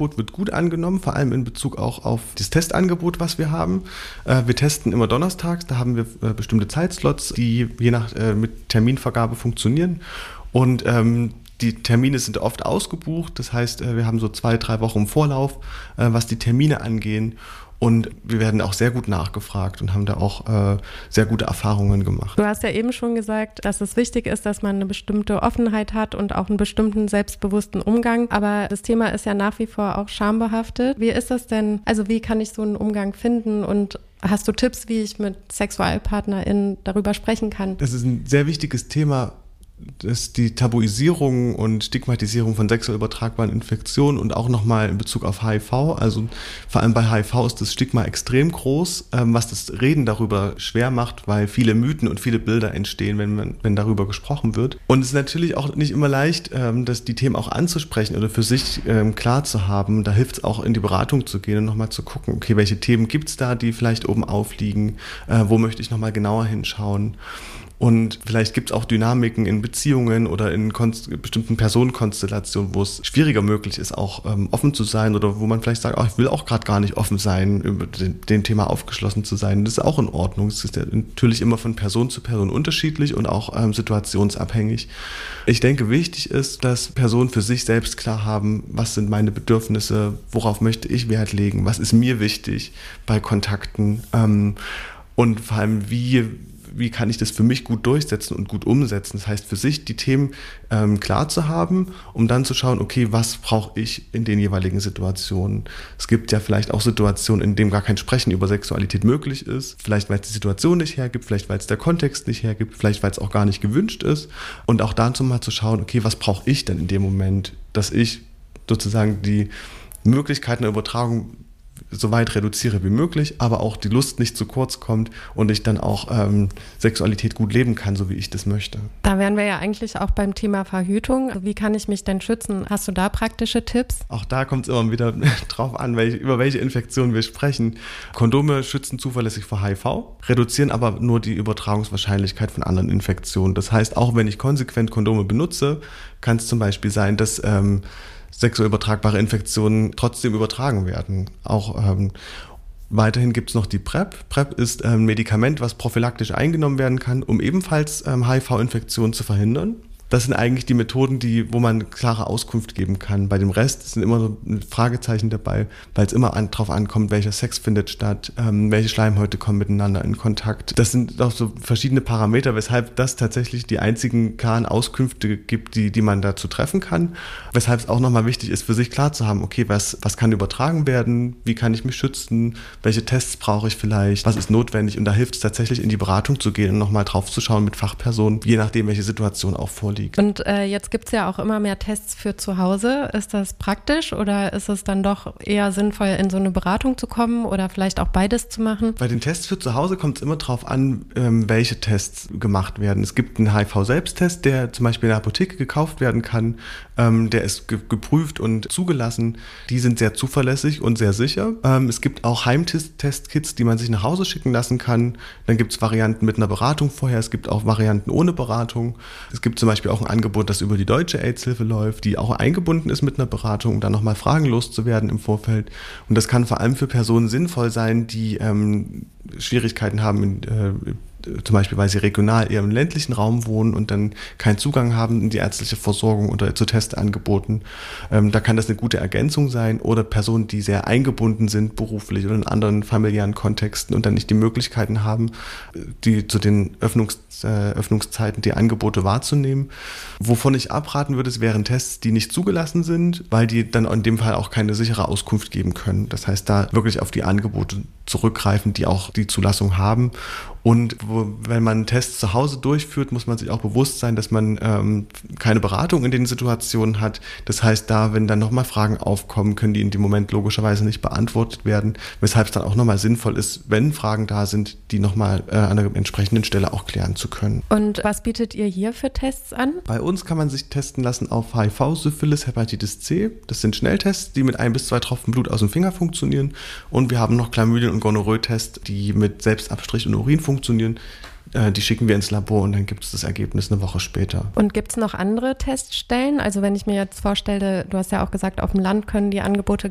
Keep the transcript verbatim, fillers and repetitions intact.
Angebot wird gut angenommen, vor allem in Bezug auch auf das Testangebot, was wir haben. Äh, wir testen immer donnerstags, da haben wir äh, bestimmte Zeitslots, die je nach äh, mit Terminvergabe funktionieren. Und ähm, die Termine sind oft ausgebucht, das heißt, äh, wir haben so zwei, drei Wochen im Vorlauf, äh, was die Termine angehen. Und wir werden auch sehr gut nachgefragt und haben da auch äh, sehr gute Erfahrungen gemacht. Du hast ja eben schon gesagt, dass es wichtig ist, dass man eine bestimmte Offenheit hat und auch einen bestimmten selbstbewussten Umgang. Aber das Thema ist ja nach wie vor auch schambehaftet. Wie ist das denn? Also wie kann ich so einen Umgang finden? Und hast du Tipps, wie ich mit SexualpartnerInnen darüber sprechen kann? Das ist ein sehr wichtiges Thema. Dass die Tabuisierung und Stigmatisierung von sexuell übertragbaren Infektionen und auch nochmal in Bezug auf H I V, also vor allem bei H I V ist das Stigma extrem groß, was das Reden darüber schwer macht, weil viele Mythen und viele Bilder entstehen, wenn man, wenn darüber gesprochen wird. Und es ist natürlich auch nicht immer leicht, dass die Themen auch anzusprechen oder für sich klar zu haben. Da hilft es auch, in die Beratung zu gehen und nochmal zu gucken, okay, welche Themen gibt es da, die vielleicht oben aufliegen, wo möchte ich nochmal genauer hinschauen. Und vielleicht gibt es auch Dynamiken in Beziehungen oder in konst- bestimmten Personenkonstellationen, wo es schwieriger möglich ist, auch ähm, offen zu sein oder wo man vielleicht sagt, oh, ich will auch gerade gar nicht offen sein, über den, dem Thema aufgeschlossen zu sein. Das ist auch in Ordnung. Es ist ja natürlich immer von Person zu Person unterschiedlich und auch ähm, situationsabhängig. Ich denke, wichtig ist, dass Personen für sich selbst klar haben, was sind meine Bedürfnisse, worauf möchte ich Wert legen, was ist mir wichtig bei Kontakten ähm, und vor allem, wie wie kann ich das für mich gut durchsetzen und gut umsetzen. Das heißt, für sich die Themen ähm, klar zu haben, um dann zu schauen, okay, was brauche ich in den jeweiligen Situationen. Es gibt ja vielleicht auch Situationen, in denen gar kein Sprechen über Sexualität möglich ist. Vielleicht, weil es die Situation nicht hergibt, vielleicht, weil es der Kontext nicht hergibt, vielleicht, weil es auch gar nicht gewünscht ist. Und auch dazu mal zu schauen, okay, was brauche ich denn in dem Moment, dass ich sozusagen die Möglichkeiten der Übertragung so weit reduziere wie möglich, aber auch die Lust nicht zu kurz kommt und ich dann auch ähm, Sexualität gut leben kann, so wie ich das möchte. Da wären wir ja eigentlich auch beim Thema Verhütung. Wie kann ich mich denn schützen? Hast du da praktische Tipps? Auch da kommt es immer wieder drauf an, welche, über welche Infektionen wir sprechen. Kondome schützen zuverlässig vor H I V, reduzieren aber nur die Übertragungswahrscheinlichkeit von anderen Infektionen. Das heißt, auch wenn ich konsequent Kondome benutze, kann es zum Beispiel sein, dass ähm, sexuell übertragbare Infektionen trotzdem übertragen werden. Auch ähm, weiterhin gibt es noch die PrEP. PrEP ist ein Medikament, was prophylaktisch eingenommen werden kann, um ebenfalls ähm, H I V-Infektionen zu verhindern. Das sind eigentlich die Methoden, die, wo man klare Auskunft geben kann. Bei dem Rest sind immer so Fragezeichen dabei, weil es immer an, drauf ankommt, welcher Sex findet statt, ähm, welche Schleimhäute kommen miteinander in Kontakt. Das sind auch so verschiedene Parameter, weshalb das tatsächlich die einzigen klaren Auskünfte gibt, die, die man dazu treffen kann. Weshalb es auch nochmal wichtig ist, für sich klar zu haben, okay, was, was kann übertragen werden, wie kann ich mich schützen, welche Tests brauche ich vielleicht, was ist notwendig. Und da hilft es tatsächlich, in die Beratung zu gehen und nochmal drauf zu schauen mit Fachpersonen, je nachdem, welche Situation auch vorliegt. Und äh, jetzt gibt es ja auch immer mehr Tests für zu Hause. Ist das praktisch oder ist es dann doch eher sinnvoll, in so eine Beratung zu kommen oder vielleicht auch beides zu machen? Bei den Tests für zu Hause kommt es immer darauf an, ähm, welche Tests gemacht werden. Es gibt einen H I V-Selbsttest, der zum Beispiel in der Apotheke gekauft werden kann. Ähm, der ist ge- geprüft und zugelassen. Die sind sehr zuverlässig und sehr sicher. Ähm, es gibt auch Heimtest-Kits, die man sich nach Hause schicken lassen kann. Dann gibt es Varianten mit einer Beratung vorher. Es gibt auch Varianten ohne Beratung. Es gibt zum Beispiel auch ein Angebot, das über die Deutsche AIDS-Hilfe läuft, die auch eingebunden ist mit einer Beratung, um dann nochmal fragenlos zu werden im Vorfeld. Und das kann vor allem für Personen sinnvoll sein, die ähm, Schwierigkeiten haben, in, äh, zum Beispiel, weil sie regional eher im ländlichen Raum wohnen und dann keinen Zugang haben in die ärztliche Versorgung oder zu Testangeboten. Ähm, da kann das eine gute Ergänzung sein. Oder Personen, die sehr eingebunden sind beruflich oder in anderen familiären Kontexten und dann nicht die Möglichkeiten haben, die zu den Öffnungs, äh, Öffnungszeiten die Angebote wahrzunehmen. Wovon ich abraten würde, es wären Tests, die nicht zugelassen sind, weil die dann in dem Fall auch keine sichere Auskunft geben können. Das heißt, da wirklich auf die Angebote zurückgreifen, die auch die Zulassung haben. Und wo, wenn man Tests zu Hause durchführt, muss man sich auch bewusst sein, dass man ähm, keine Beratung in den Situationen hat. Das heißt, da, wenn dann nochmal Fragen aufkommen, können die in dem Moment logischerweise nicht beantwortet werden, weshalb es dann auch nochmal sinnvoll ist, wenn Fragen da sind, die nochmal äh, an der entsprechenden Stelle auch klären zu können. Und was bietet ihr hier für Tests an? Bei uns kann man sich testen lassen auf H I V, Syphilis, Hepatitis C. Das sind Schnelltests, die mit ein bis zwei Tropfen Blut aus dem Finger funktionieren. Und wir haben noch Chlamydien- und Gonorrhoe-Tests, die mit Selbstabstrich und Urin funktionieren. Die schicken wir ins Labor und dann gibt es das Ergebnis eine Woche später. Und gibt es noch andere Teststellen? Also wenn ich mir jetzt vorstelle, du hast ja auch gesagt, auf dem Land können die Angebote